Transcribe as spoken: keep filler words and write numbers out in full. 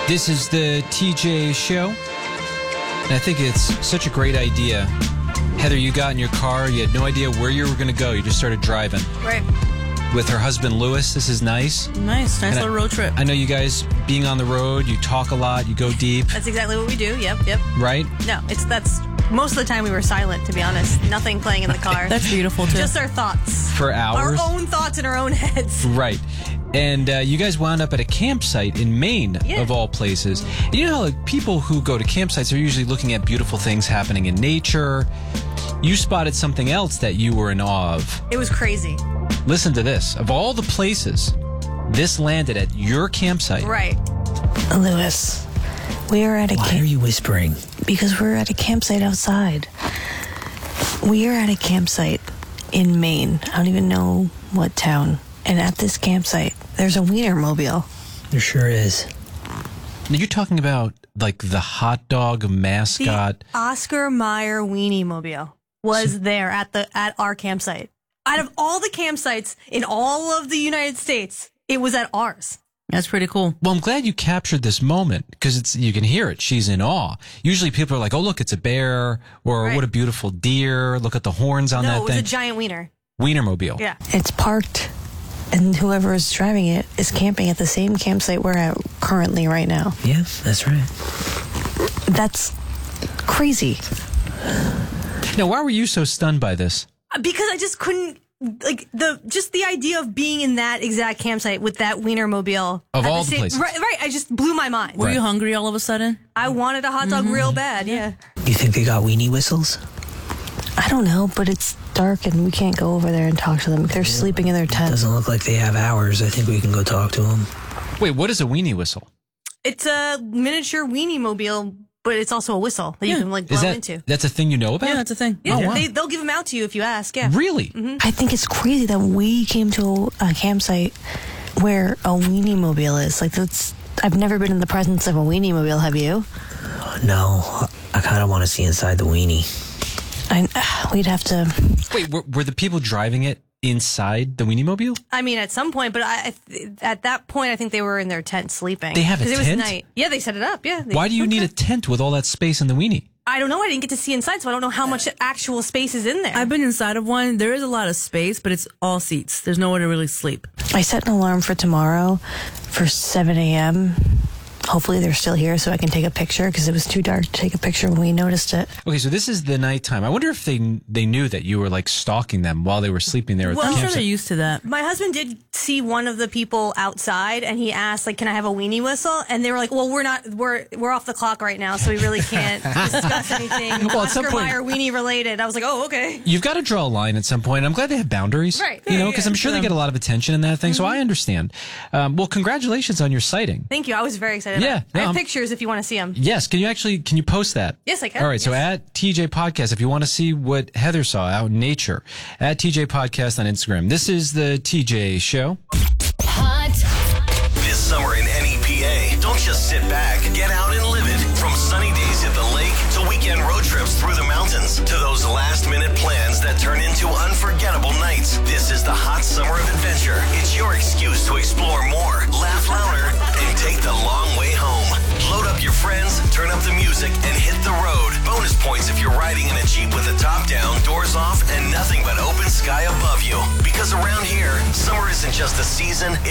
This is the T J Show, and I think it's such a great idea. Heather, you got in your car. You had no idea where you were going to go. You just started driving. Right. With her husband, Lewis. This is nice. Nice. Nice And little I, road trip. I know you guys, being on the road, you talk a lot, you go deep. That's exactly what we do. Yep, yep. Right? No, it's that's most of the time we were silent, to be honest. Nothing playing in the car. That's beautiful, too. Just our thoughts. For hours. Our own thoughts in our own heads. Right. And uh, you guys wound up at a campsite in Maine, Yeah. of all places. And you know how like, people who go to campsites are usually looking at beautiful things happening in nature. You spotted something else that you were in awe of. It was crazy. Listen to this. Of all the places, this landed at your campsite. Right. Lewis, we are at a Why camp- are you whispering? because we're at a campsite outside. We are at a campsite in Maine. I don't even know what town. And at this campsite, there's a Wienermobile. There sure is. Now, you're talking about like the hot dog mascot. The Oscar Mayer Weenie Mobile was there at the at our campsite. Out of all the campsites in all of the United States, it was at ours. That's pretty cool. Well, I'm glad you captured this moment because it's you can hear it. She's in awe. Usually people are like, oh, look, it's a bear, or Right. what a beautiful deer. Look at the horns on No, that it was thing. a giant wiener. Wienermobile. Yeah. It's parked, and whoever is driving it is camping at the same campsite we're at currently right now. Yeah, that's right. That's crazy. Now, why were you so stunned by this? Because I just couldn't, like, the just the idea of being in that exact campsite with that Wienermobile. Of at all the same- places. Right, right. I just blew my mind. Were Right. you hungry all of a sudden? I wanted a hot dog real bad, yeah. You think they got weenie whistles? I don't know, but it's dark and we can't go over there and talk to them. They're sleeping in their tent. Doesn't look like they have hours. I think we can go talk to them. Wait, what is a weenie whistle? It's a miniature weenie mobile, but it's also a whistle that you Yeah. can, like, blow Is that into. that's a thing you know about? Yeah, that's a thing. Yeah, Oh, wow. they, they'll give them out to you if you ask, yeah. Really? I think it's crazy that we came to a campsite where a weenie mobile is. Like, that's, I've never been in the presence of a weenie mobile, have you? No, I kind of want to see inside the weenie. I, we'd have to. Wait, were, were the people driving it inside the Wienermobile? I mean, at some point, but I, I at that point, I think they were in their tent sleeping. They have a 'Cause it tent? was night. Yeah, they set it up, yeah. They- Why do you need a tent with all that space in the weenie? I don't know. I didn't get to see inside, so I don't know how much actual space is in there. I've been inside of one. There is a lot of space, but it's all seats. There's nowhere to really sleep. I set an alarm for tomorrow for seven a.m. Hopefully they're still here so I can take a picture because it was too dark to take a picture when we noticed it. Okay, so this is the nighttime. I wonder if they they knew that you were like stalking them while they were sleeping there at Well, the I'm sure campsite. they're used to that. My husband did see one of the people outside, and he asked, like, "Can I have a weenie whistle?" And they were like, "Well, we're not, we're we're off the clock right now, so we really can't discuss anything Well, at some Oscar point- Mayer weenie related." I was like, "Oh, okay." You've got to draw a line at some point. I'm glad they have boundaries, Right. You know, Yeah, because yeah. I'm sure they get a lot of attention in that thing. So I understand. Um, well, congratulations on your sighting. Thank you. I was very excited. Yeah, I no, have I'm- pictures if you want to see them. Yes, can you actually can you post that? Yes, I can. All right, so Yes. at T J Podcast, if you want to see what Heather saw out in nature, at T J Podcast on Instagram. This is the T J Show. Hot. This summer in N E P A, don't just sit back. Get out and live it. From sunny days at the lake to weekend road trips through the mountains to those last-minute plans that turn into unforgettable nights. This is the hot summer of adventure. It's your excuse to explore more, laugh louder, and take the long way home. Load up your friends, turn up the music, and hit the road. Bonus points if you're riding in a Jeep with the top down, doors off, and nothing but open sky above you. Because around here, summer isn't just a season,